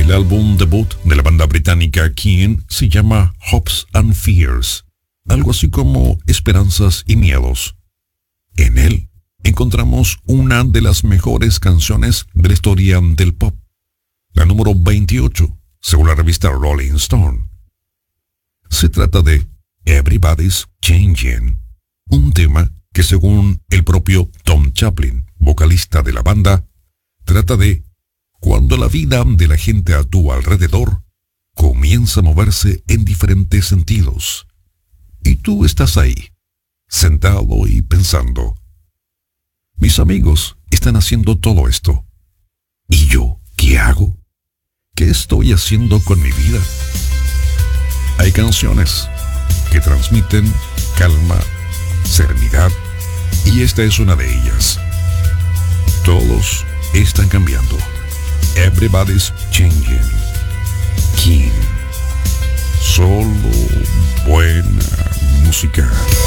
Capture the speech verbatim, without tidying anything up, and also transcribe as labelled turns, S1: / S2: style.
S1: El álbum debut de la banda británica Keane se llama Hopes and Fears, algo así como Esperanzas y Miedos. En él encontramos una de las mejores canciones de la historia del pop, la número veintiocho, según la revista Rolling Stone. Se trata de Everybody's Changing, un tema que, según el propio Tom Chaplin, vocalista de la banda, trata de cuando la vida de la gente a tu alrededor comienza a moverse en diferentes sentidos. Y tú estás ahí, sentado y pensando, mis amigos están haciendo todo esto. ¿Y yo qué hago? ¿Qué estoy haciendo con mi vida? Hay canciones que transmiten calma, serenidad, y esta es una de ellas. Todos están cambiando. Everybody's Changing. Keane. Solo buena música.